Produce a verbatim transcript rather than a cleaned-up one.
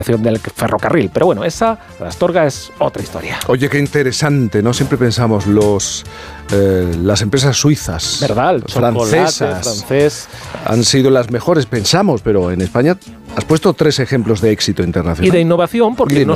del ferrocarril, pero bueno, esa, la Astorga, es otra historia. Oye, qué interesante, ¿no? Siempre pensamos los eh, las empresas suizas, ¿verdad? El francesas, francés han sido las mejores, pensamos, pero en España has puesto tres ejemplos de éxito internacional. Y de innovación, porque de innovación.